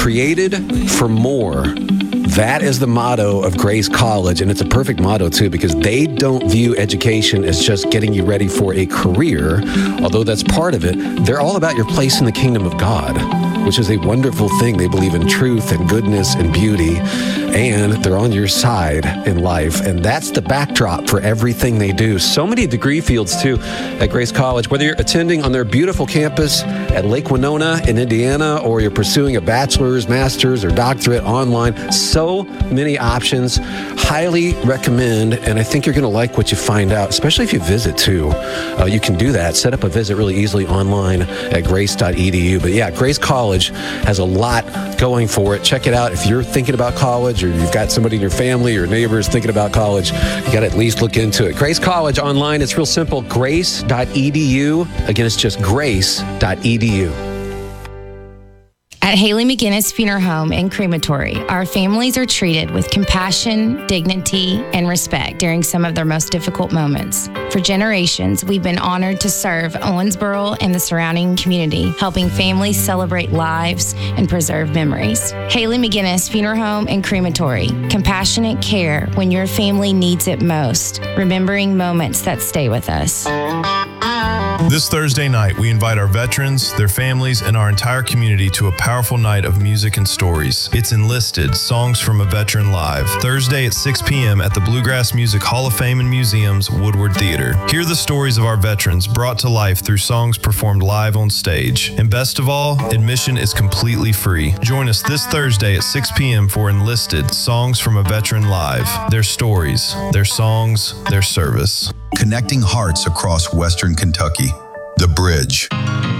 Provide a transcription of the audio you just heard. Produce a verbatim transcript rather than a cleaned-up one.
created for more. That is the motto of Grace College, and it's a perfect motto, too, because they don't view education as just getting you ready for a career, although that's part of it. They're all about your place in the kingdom of God, which is a wonderful thing. They believe in truth and goodness and beauty, and they're on your side in life, and that's the backdrop for everything they do. So many degree fields, too, at Grace College. Whether you're attending on their beautiful campus at Lake Winona in Indiana, or you're pursuing a bachelor's, master's, or doctorate online, so many options. Highly recommend, and I think you're going to like what you find out, especially if you visit, too. Uh, you can do that. Set up a visit really easily online at grace dot e d u. But yeah, Grace College has a lot going for it. Check it out. If you're thinking about college, or you've got somebody in your family or neighbors thinking about college, you got to at least look into it. Grace College online, it's real simple. grace dot e d u. Again, it's just grace dot e d u. At Haley McGinnis Funeral Home and Crematory, our families are treated with compassion, dignity, and respect during some of their most difficult moments. For generations, we've been honored to serve Owensboro and the surrounding community, helping families celebrate lives and preserve memories. Haley McGinnis Funeral Home and Crematory, compassionate care when your family needs it most, remembering moments that stay with us. This Thursday night, we invite our veterans, their families, and our entire community to a powerful night of music and stories. It's Enlisted, Songs from a Veteran Live, Thursday at six p.m. at the Bluegrass Music Hall of Fame and Museum's Woodward Theater. Hear the stories of our veterans brought to life through songs performed live on stage. And best of all, admission is completely free. Join us this Thursday at six p.m. for Enlisted, Songs from a Veteran Live. Their stories, their songs, their service. Connecting hearts across Western Kentucky. The Bridge.